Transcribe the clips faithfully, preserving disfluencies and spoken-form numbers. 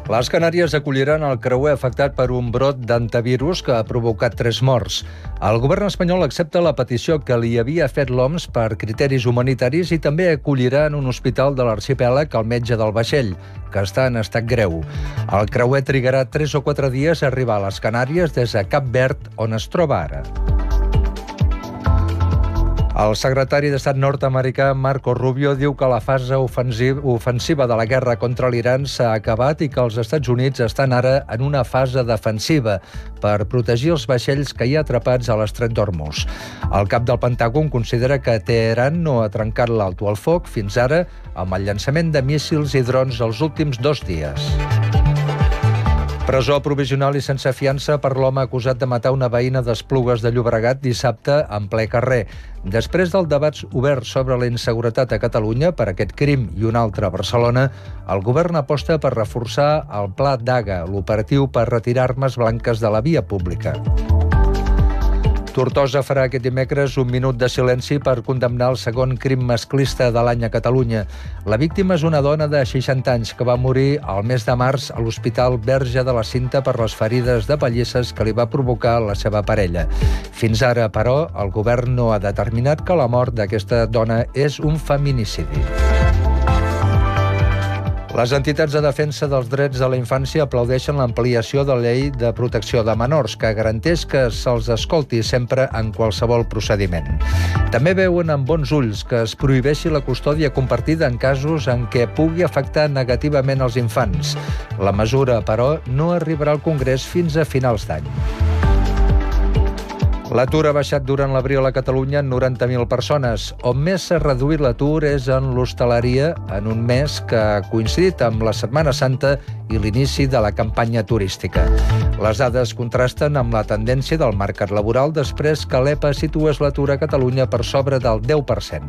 Les Canàries acolliran el creuer afectat per un brot d'hantavirus que ha provocat tres morts. El govern espanyol accepta la petició que li havia fet l'O M S per criteris humanitaris i també acollirà en un hospital de l'arxipèlag el metge del vaixell, que està en estat greu. El creuer trigarà tres o quatre dies a arribar a les Canàries des de Cap Verd, on es troba ara. El secretari d'Estat nord-americà Marco Rubio diu que la fase ofensiva de la guerra contra l'Iran s'ha acabat i que els Estats Units estan ara en una fase defensiva per protegir els vaixells que hi ha atrapats a l'estret d'Hormuz. El cap del Pentàgon considera que Teheran no ha trencat l'alto al foc fins ara amb el llançament de míssils i drons els últims dos dies. Presó provisional i sense fiança per l'home acusat de matar una veïna d'Esplugues de Llobregat dissabte en ple carrer. Després del debat obert sobre la inseguretat a Catalunya per aquest crim i un altre a Barcelona, el govern aposta per reforçar el Pla Daga, l'operatiu per retirar armes blanques de la via pública. Tortosa farà aquest dimecres un minut de silenci per condemnar el segon crim masclista de l'any a Catalunya. La víctima és una dona de seixanta anys que va morir el mes de març a l'Hospital Verge de la Cinta per les ferides de pallisses que li va provocar la seva parella. Fins ara, però, el govern no ha determinat que la mort d'aquesta dona és un feminicidi. Les entitats de defensa dels drets de la infància aplaudeixen l'ampliació de la llei de protecció de menors, que garanteix que se'ls escolti sempre en qualsevol procediment. També veuen amb bons ulls que es prohibeixi la custòdia compartida en casos en què pugui afectar negativament els infants. La mesura, però, no arribarà al Congrés fins a finals d'any. L'atur ha baixat durant l'abril a Catalunya en noranta mil persones. On més s'ha reduït l'atur és en l'hostaleria, en un mes que ha coincidit amb la Setmana Santa i l'inici de la campanya turística. Les dades contrasten amb la tendència del mercat laboral després que l'E P A situés l'atur a Catalunya per sobre del deu per cent.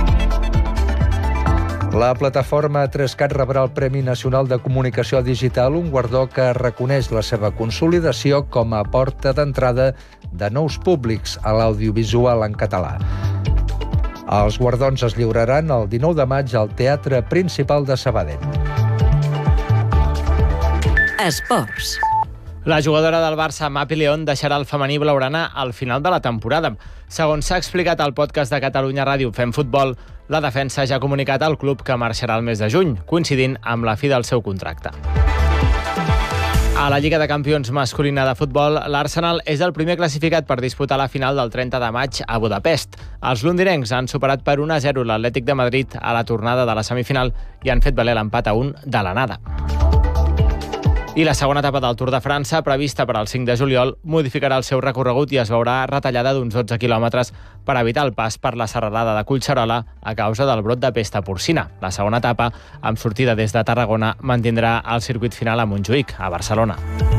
La plataforma Trescat rebrà el Premi Nacional de Comunicació Digital, un guardó que reconeix la seva consolidació com a porta d'entrada de nous públics a l'audiovisual en català. Els guardons es lliuraran el dinou de maig al Teatre Principal de Sabadell. Esports. La jugadora del Barça, Mapi León, deixarà el femení blaugrana al final de la temporada. Segons s'ha explicat al podcast de Catalunya Ràdio Fem Futbol, la defensa ja ha comunicat al club que marxarà el mes de juny, coincidint amb la fi del seu contracte. A la Lliga de Campions masculina de futbol, l'Arsenal és el primer classificat per disputar la final del trenta de maig a Budapest. Els londinencs han superat per un a zero l'Atlètic de Madrid a la tornada de la semifinal i han fet valer l'empat a un de l'anada. I la segona etapa del Tour de França, prevista per al cinc de juliol, modificarà el seu recorregut i es veurà retallada d'uns dotze quilòmetres per evitar el pas per la serralada de Collserola a causa del brot de pesta porcina. La segona etapa, amb sortida des de Tarragona, mantindrà el circuit final a Montjuïc, a Barcelona.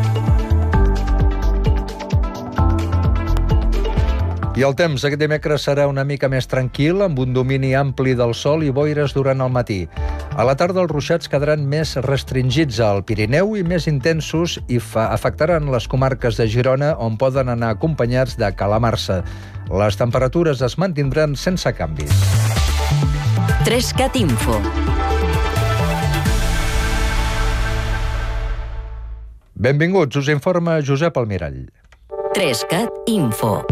I el temps aquest dimecres serà una mica més tranquil, amb un domini ampli del sol i boires durant el matí. A la tarda els ruixats quedaran més restringits al Pirineu i més intensos i fa, afectaran les comarques de Girona, on poden anar acompanyats de calamarsa. Les temperatures es mantindran sense canvis. Trescat Info. Benvinguts, us informa Josep Almirall. Trescat Info.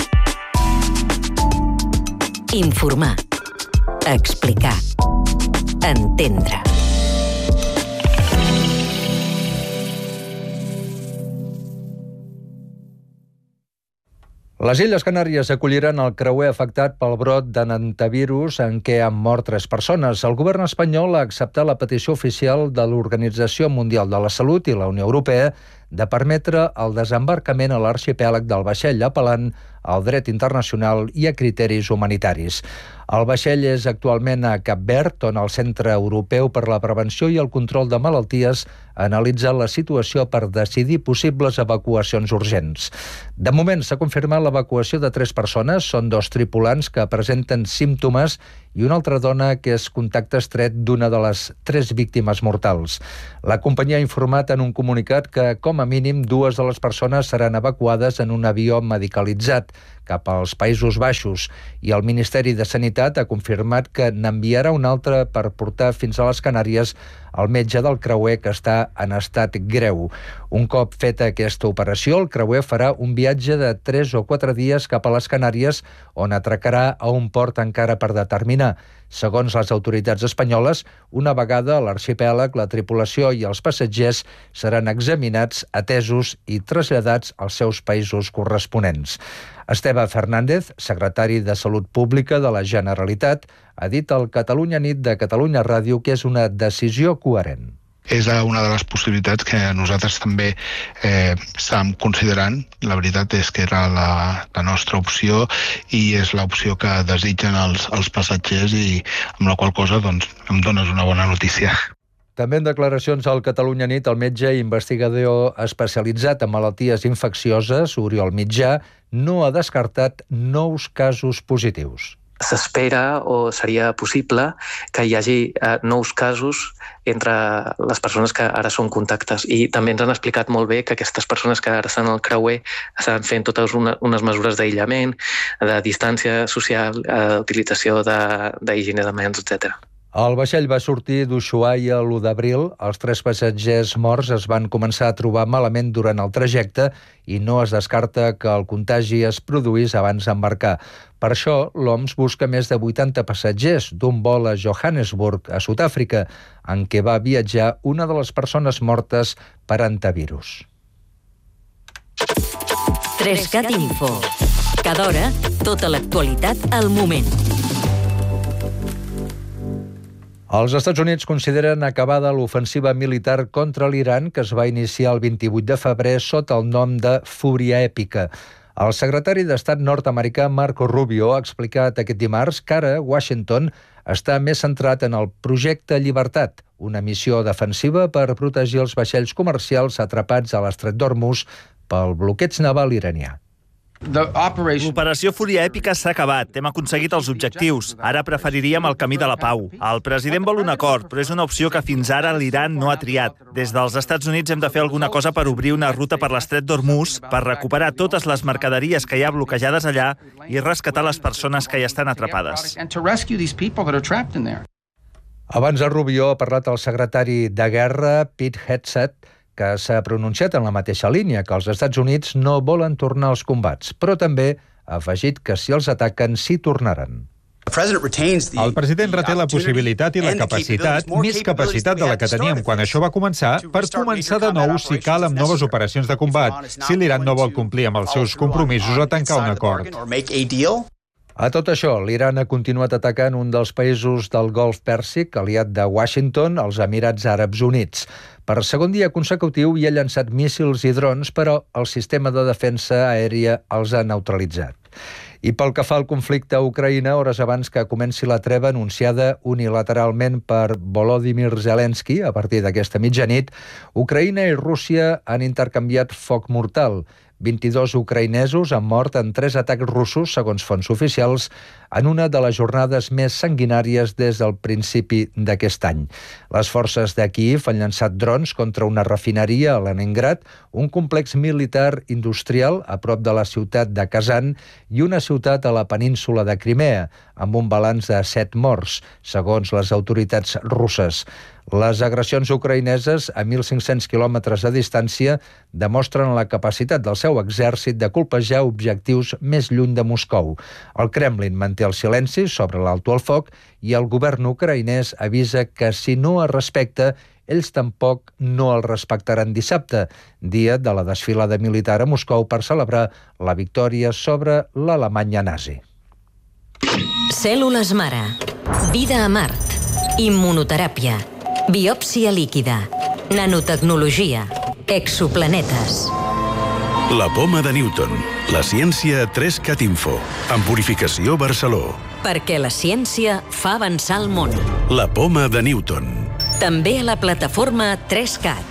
Informar. Explicar. Entendre. Les Illes Canàries acolliran el creuer afectat pel brot de hantavirus en què han mort tres persones. El govern espanyol ha acceptat la petició oficial de l'Organització Mundial de la Salut i la Unió Europea de permetre el desembarcament a l'arxipèlag del vaixell, apel·lant al dret internacional i a criteris humanitaris. El vaixell és actualment a Cap Verd, on el Centre Europeu per la Prevenció i el Control de Malalties analitza la situació per decidir possibles evacuacions urgents. De moment s'ha confirmat l'evacuació de tres persones, són dos tripulants que presenten símptomes i una altra dona que és contacte estret d'una de les tres víctimes mortals. La companyia ha informat en un comunicat que, com a mínim, dues de les persones seran evacuades en un avió medicalitzat cap als Països Baixos i el Ministeri de Sanitat ha confirmat que n'enviarà un altre per portar fins a les Canàries el metge del creuer, que està en estat greu. Un cop feta aquesta operació, el creuer farà un viatge de tres o quatre dies cap a les Canàries, on atracarà a un port encara per determinar. Segons les autoritats espanyoles, una vegada a l'arxipèlag, la tripulació i els passatgers seran examinats, atesos i traslladats als seus països corresponents. Esteve Fernández, secretari de Salut Pública de la Generalitat, ha dit al Catalunya Nit de Catalunya Ràdio que és una decisió coherent. És una de les possibilitats que nosaltres també eh, estàvem considerant. La veritat és que era la, la nostra opció i és l'opció que desitgen els, els passatgers i amb la qual cosa doncs, em dones una bona notícia. També en declaracions al Catalunya Nit, el metge i investigador especialitzat en malalties infeccioses, Oriol Mitjà, no ha descartat nous casos positius. S'espera o seria possible que hi hagi eh, nous casos entre les persones que ara són contactes, i també ens han explicat molt bé que aquestes persones que ara estan al creuer estan fent totes una, unes mesures d'aïllament, de distància social, eh, utilització d'higiene de, de mans, etcètera. El vaixell va sortir d'Ushuaia l'u d'abril. Els tres passatgers morts es van començar a trobar malament durant el trajecte i no es descarta que el contagi es produís abans d'embarcar. Per això, l'O M S busca més de vuitanta passatgers d'un vol a Johannesburg, a Sud-àfrica, en què va viatjar una de les persones mortes per antivirus. Trescat Info. Cada hora, tota l'actualitat al moment. Els Estats Units consideren acabada l'ofensiva militar contra l'Iran que es va iniciar el vint-i-vuit de febrer sota el nom de Fúria Èpica. El secretari d'Estat nord-americà Marco Rubio ha explicat aquest dimarts que ara Washington està més centrat en el projecte Llibertat, una missió defensiva per protegir els vaixells comercials atrapats a l'estret d'Hormuz pel bloqueig naval iranià. L'operació Fúria Èpica s'ha acabat. Hem aconseguit els objectius. Ara preferiríem el camí de la pau. El president vol un acord, però és una opció que fins ara l'Iran no ha triat. Des dels Estats Units hem de fer alguna cosa per obrir una ruta per l'estret d'Hormuz, per recuperar totes les mercaderies que hi ha bloquejades allà i rescatar les persones que hi estan atrapades. Abans de Rubio ha parlat el secretari de Guerra, Pete Hegseth, que s'ha pronunciat en la mateixa línia, que els Estats Units no volen tornar als combats, però també ha afegit que si els ataquen, s'hi tornaran. El president reté la possibilitat i la capacitat, més capacitat de la que teníem quan això va començar, per començar de nou si cal amb noves operacions de combat, si l'Iran no vol complir amb els seus compromisos o tancar un acord. A tot això, l'Iran ha continuat atacant un dels països del Golf Pèrsic, aliat de Washington, els Emirats Àrabs Units. Per segon dia consecutiu hi ha llançat míssils i drons, però el sistema de defensa aèria els ha neutralitzat. I pel que fa al conflicte a Ucraïna, hores abans que comenci la treva anunciada unilateralment per Volodymyr Zelensky, a partir d'aquesta mitjanit, Ucraïna i Rússia han intercanviat foc mortal. vint-i-dos ucraïnesos han mort en tres atacs russos, segons fonts oficials, en una de les jornades més sanguinàries des del principi d'aquest any. Les forces de Kíev han llançat drons contra una refineria a Leningrad, un complex militar industrial a prop de la ciutat de Kazan i una ciutat a la península de Crimea, amb un balanç de set morts, segons les autoritats russes. Les agressions ucraïneses a mil cinc-cents quilòmetres de distància demostren la capacitat del seu exèrcit de colpejar objectius més lluny de Moscou. El Kremlin manté el silenci sobre l'alto al foc i el govern ucraïnès avisa que si no es respecta, ells tampoc no el respectaran dissabte, dia de la desfilada militar a Moscou per celebrar la victòria sobre l'Alemanya nazi. Cèl·lules mare. Vida a Mart. Immunoteràpia. Biòpsia líquida. Nanotecnologia. Exoplanetes. La poma de Newton. La ciència a Trescat Info. Amb Purificació Barceló. Perquè la ciència fa avançar el món. La poma de Newton. També a la plataforma Trescat.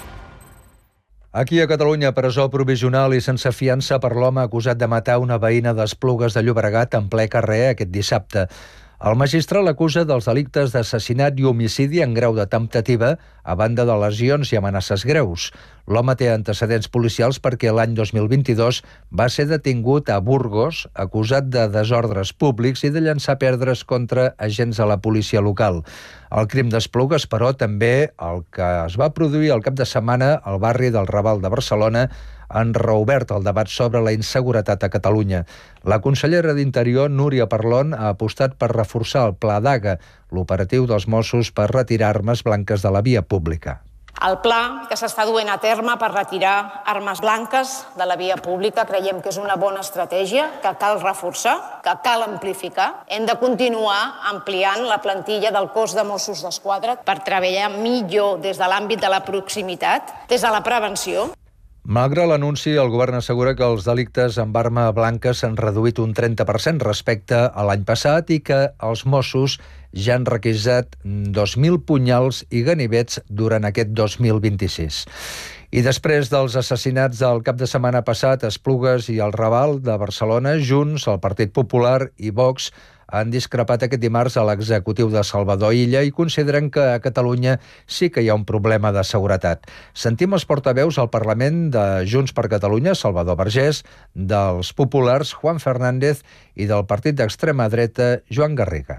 Aquí a Catalunya, presó provisional i sense fiança per l'home acusat de matar una veïna d'Esplugues de Llobregat en ple carrer aquest dissabte. El magistrat l'acusa dels delictes d'assassinat i homicidi en grau de temptativa, a banda de lesions i amenaces greus. L'home té antecedents policials perquè l'any dos mil vint-i-dos va ser detingut a Burgos, acusat de desordres públics i de llançar pedres contra agents de la policia local. El crim d'Esplugues, però, també el que es va produir el cap de setmana al barri del Raval de Barcelona, han reobert el debat sobre la inseguretat a Catalunya. La consellera d'Interior, Núria Parlon, ha apostat per reforçar el Pla Daga, l'operatiu dels Mossos per retirar armes blanques de la via pública. El pla que s'està duent a terme per retirar armes blanques de la via pública creiem que és una bona estratègia, que cal reforçar, que cal amplificar. Hem de continuar ampliant la plantilla del cos de Mossos d'Esquadra per treballar millor des de l'àmbit de la proximitat, des de la prevenció. Malgrat l'anunci, el govern assegura que els delictes amb arma blanca s'han reduït un trenta per cent respecte a l'any passat i que els Mossos ja han requisat dos mil punyals i ganivets durant aquest dos mil vint-i-sis. I després dels assassinats del cap de setmana passat a Esplugues i al Raval de Barcelona, Junts, el Partit Popular i Vox han discrepat aquest dimarts a l'executiu de Salvador Illa i consideren que a Catalunya sí que hi ha un problema de seguretat. Sentim els portaveus al Parlament de Junts per Catalunya, Salvador Vergés, dels Populars, Juan Fernández, i del partit d'extrema dreta, Joan Garriga.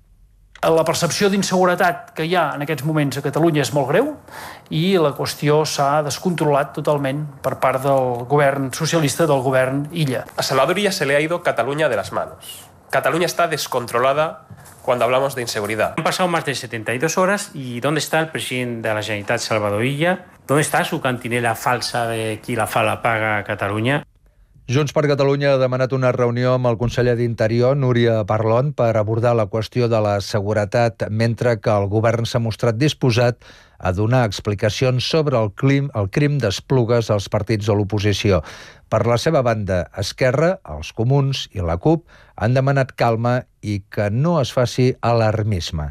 La percepció d'inseguretat que hi ha en aquests moments a Catalunya és molt greu i la qüestió s'ha descontrolat totalment per part del govern socialista, del govern Illa. A Salvador Illa se le ha ido Cataluña de las manos. Cataluña está descontrolada cuando hablamos de inseguridad. Han pasado más de setenta y dos horas y ¿dónde está el presidente de la Generalitat, Salvador Illa? ¿Dónde está su cantinela falsa de qui la fa la paga a Catalunya? Junts per Catalunya ha demanat una reunió amb el conseller d'Interior, Núria Parlon, per abordar la qüestió de la seguretat, mentre que el govern s'ha mostrat disposat a donar explicacions sobre el crim, el crim d'Esplugues als partits de l'oposició. Per la seva banda, Esquerra, els Comuns i la CUP han demanat calma i que no es faci alarmisme.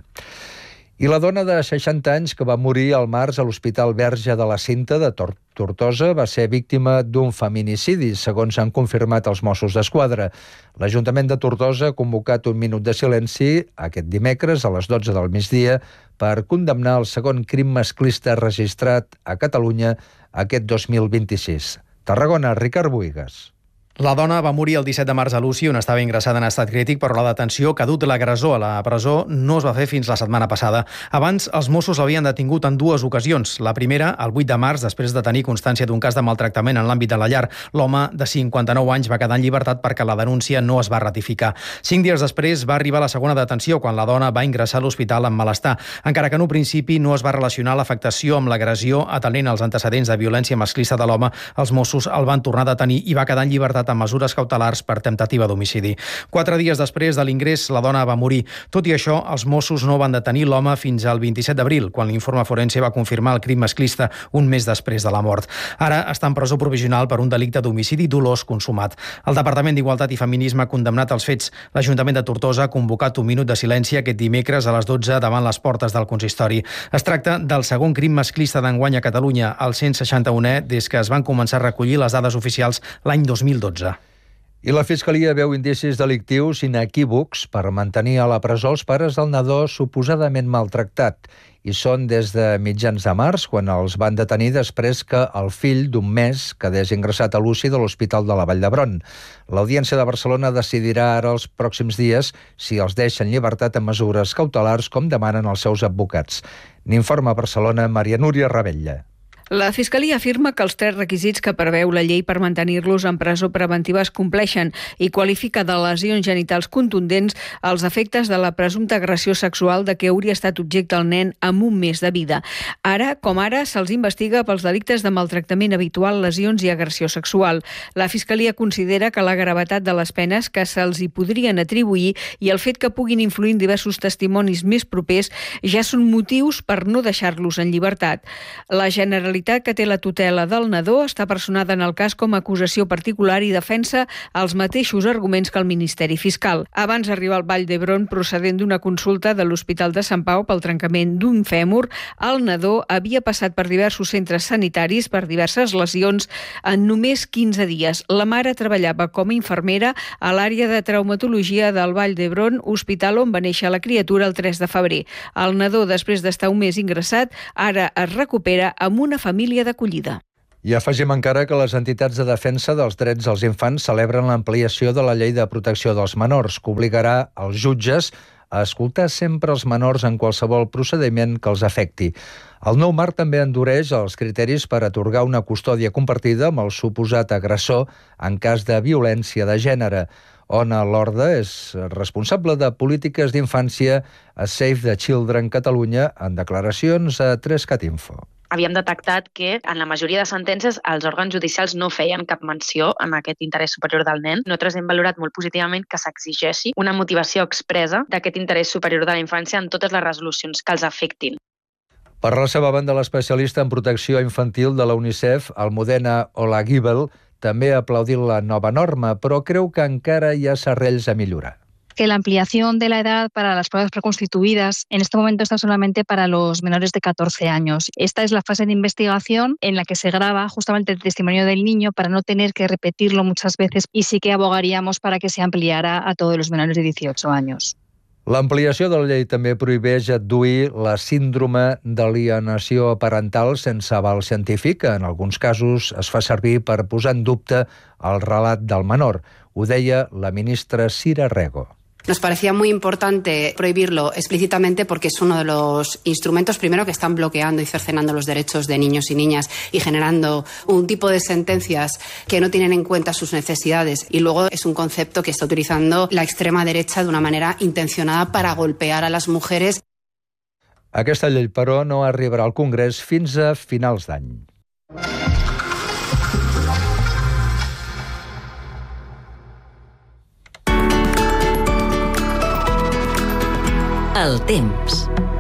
I la dona de seixanta anys que va morir al març a l'Hospital Verge de la Cinta de Tor Tortosa va ser víctima d'un feminicidi, segons han confirmat els Mossos d'Esquadra. L'Ajuntament de Tortosa ha convocat un minut de silenci aquest dimecres a les dotze del migdia per condemnar el segon crim masclista registrat a Catalunya aquest dos mil vint-i-sis. Tarragona, Ricard Buigas. La dona va morir el disset de març a l'U C I, on estava ingressada en estat crític, però la detenció que ha dut l'agressor a la presó no es va fer fins la setmana passada. Abans, els Mossos l'havien detingut en dues ocasions. La primera, el vuit de març, després de tenir constància d'un cas de maltractament en l'àmbit de la llar. L'home, de cinquanta-nou anys, va quedar en llibertat perquè la denúncia no es va ratificar. Cinc dies després va arribar la segona detenció, quan la dona va ingressar a l'hospital amb malestar. Encara que en un principi no es va relacionar l'afectació amb l'agressió, atenent als antecedents de violència masclista de l'home, els Mossos el van tornar a detenir i va quedar en llibertat amb mesures cautelars per temptativa d'homicidi. Quatre dies després de l'ingrés, la dona va morir. Tot i això, els Mossos no van detenir l'home fins al vint-i-set d'abril, quan l'informe forense va confirmar el crim masclista un mes després de la mort. Ara està en presó provisional per un delicte d'homicidi dolós consumat. El Departament d'Igualtat i Feminisme ha condemnat els fets. L'Ajuntament de Tortosa ha convocat un minut de silenci aquest dimecres a les dotze davant les portes del consistori. Es tracta del segon crim masclista d'enguany a Catalunya, el cent seixanta-unè, des que es van començar a recollir les dades oficials l'any dos mil dotze. I la Fiscalia veu indicis delictius inequívocs per mantenir a la presó els pares del nadó suposadament maltractat. I són des de mitjans de març, quan els van detenir després que el fill d'un mes quedés ingressat a l'U C I de l'Hospital de la Vall d'Hebron. L'Audiència de Barcelona decidirà ara els pròxims dies si els deixa en llibertat amb mesures cautelars com demanen els seus advocats. N'informa a Barcelona Maria Núria Ravella. La Fiscalia afirma que els tres requisits que preveu la llei per mantenir-los en presó preventiva es compleixen i qualifica de lesions genitals contundents els efectes de la presumpta agressió sexual de què hauria estat objecte el nen amb un mes de vida. Ara, com ara, se'ls investiga pels delictes de maltractament habitual, lesions i agressió sexual. La Fiscalia considera que la gravetat de les penes que se'ls hi podrien atribuir i el fet que puguin influir en diversos testimonis més propers ja són motius per no deixar-los en llibertat. La Generalitat Generalitat, que té la tutela del nadó, està personada en el cas com a acusació particular i defensa els mateixos arguments que el Ministeri Fiscal. Abans d'arribar al Vall d'Hebron, procedent d'una consulta de l'Hospital de Sant Pau pel trencament d'un fèmur, el nadó havia passat per diversos centres sanitaris per diverses lesions en només quinze dies. La mare treballava com a infermera a l'àrea de traumatologia del Vall d'Hebron, hospital on va néixer la criatura el tres de febrer. El nadó, després d'estar un mes ingressat, ara es recupera amb una família d'acollida. I afegim encara que les entitats de defensa dels drets dels infants celebren l'ampliació de la llei de protecció dels menors, que obligarà els jutges a escoltar sempre els menors en qualsevol procediment que els afecti. El nou marc també endureix els criteris per atorgar una custòdia compartida amb el suposat agressor en cas de violència de gènere. Ona Lorda és responsable de polítiques d'infància a Save the Children Catalunya en declaracions a tres cat info. Havíem detectat que en la majoria de sentències els òrgans judicials no feien cap menció en aquest interès superior del nen. Nosaltres hem valorat molt positivament que s'exigeixi una motivació expressa d'aquest interès superior de la infància en totes les resolucions que els afectin. Per la seva banda, l'especialista en protecció infantil de la UNICEF, Almudena Olagibel, també ha aplaudit la nova norma, però creu que encara hi ha serrells a millorar. Que la ampliación de la edad para las pruebas preconstituidas en este momento está solamente para los menores de catorce años. Esta es la fase de investigación en la que se graba justamente el testimonio del niño para no tener que repetirlo muchas veces, y sí que abogaríamos para que se ampliara a todos los menores de dieciocho años. L'ampliació de la llei també prohibeix adduir la síndrome d'alienació parental sense aval científic, que en alguns casos es fa servir per posar en dubte el relat del menor. Ho deia la ministra Cira Rego. Nos parecía muy importante prohibirlo explícitamente porque es uno de los instrumentos, primero, que están bloqueando y cercenando los derechos de niños y niñas y generando un tipo de sentencias que no tienen en cuenta sus necesidades. Y luego es un concepto que está utilizando la extrema derecha de una manera intencionada para golpear a las mujeres. Aquesta llei, però, no arribarà al Congrés fins a finals d'any. El temps.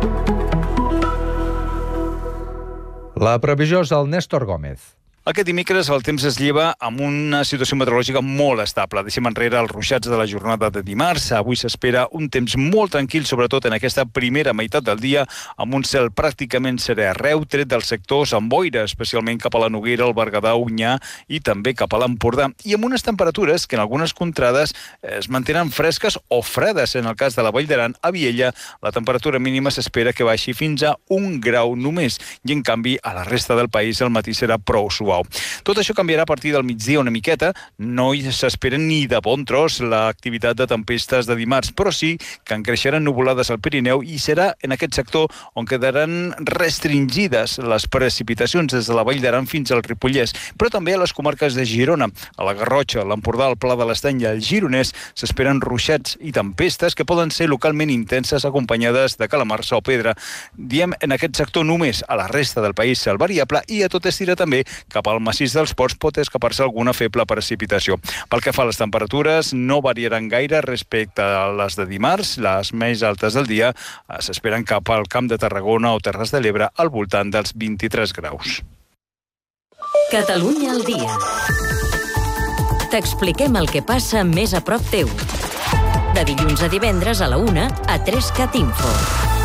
La previsió és del Néstor Gómez. Aquest dimecres el temps es lleva amb una situació meteorològica molt estable. Deixem enrere els ruixats de la jornada de dimarts. Avui s'espera un temps molt tranquil, sobretot en aquesta primera meitat del dia, amb un cel pràcticament serè arreu, tret dels sectors amb boira, especialment cap a la Noguera, el Berguedà, Onyar i també cap a l'Empordà, i amb unes temperatures que en algunes contrades es mantenen fresques o fredes. En el cas de la Vall d'Aran, a Viella, la temperatura mínima s'espera que baixi fins a un grau només, i en canvi a la resta del país el matí serà prou suau. Tot això canviarà a partir del migdia una miqueta. No s'espera ni de bon tros l'activitat de tempestes de dimarts, però sí que en creixeran nuvolades al Pirineu i serà en aquest sector on quedaran restringides les precipitacions des de la Vall d'Aran fins al Ripollès, però també a les comarques de Girona, a la Garrotxa, l'Empordà, el Pla de l'Estany i el Gironès s'esperen ruixats i tempestes que poden ser localment intenses acompanyades de calamarsa o pedra. Diem en aquest sector només. A la resta del país cel variable i a tot estira també cap al massís dels Ports pot escapar-se alguna feble precipitació. Pel que fa a les temperatures, no variaran gaire respecte a les de dimarts. Les més altes del dia s'esperen cap al Camp de Tarragona o Terres de l'Ebre al voltant dels vint-i-tres graus. Catalunya al dia. T'expliquem el que passa més a prop teu. De dilluns a divendres a la una a tres cat info.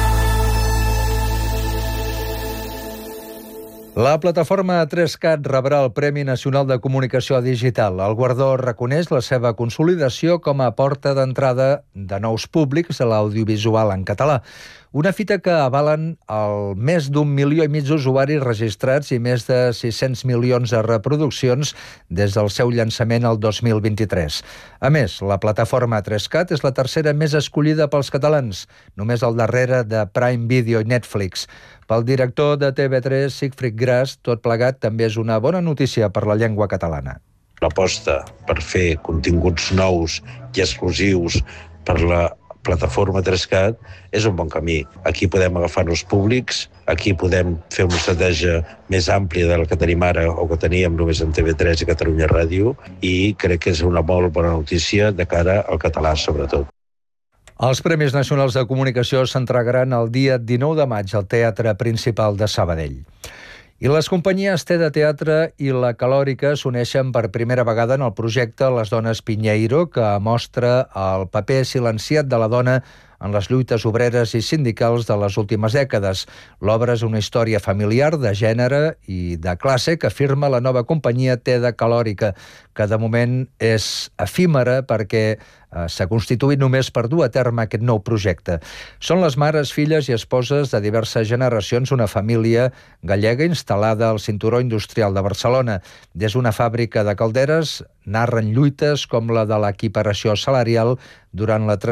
La plataforma tres cat rebrà el Premi Nacional de Comunicació Digital. El guardó reconeix la seva consolidació com a porta d'entrada de nous públics a l'audiovisual en català. Una fita que avalen el més d'un milió i mig d'usuaris registrats i més de sis-cents milions de reproduccions des del seu llançament el dos mil vint-i-tres. A més, la plataforma tres cat és la tercera més escollida pels catalans, només al darrere de Prime Video i Netflix. Pel director de T V tres, Sigfrid Gras, tot plegat també és una bona notícia per la llengua catalana. L'aposta per fer continguts nous i exclusius per la plataforma tres cat és un bon camí. Aquí podem agafar nous públics, aquí podem fer una estratègia més àmplia de la que tenim ara o que teníem només en T V tres i Catalunya Ràdio, i crec que és una molt bona notícia de cara al català, sobretot. Els Premis Nacionals de Comunicació s'entregaran el dia dinou de maig al Teatre Principal de Sabadell. I les companyies T de Teatre i La Calòrica s'uneixen per primera vegada en el projecte Les Dones Pinheiro, que mostra el paper silenciat de la dona en les lluites obreres i sindicals de les últimes dècades. L'obra és una història familiar, de gènere i de classe que firma la nova companyia T de Calòrica, que de moment és efímera perquè s'ha constituït només per dur a terme aquest nou projecte. Són les mares, filles i esposes de diverses generacions, una família gallega instal·lada al cinturó industrial de Barcelona. Des d'una fàbrica de calderes narren lluites com la de l'equiparació salarial durant la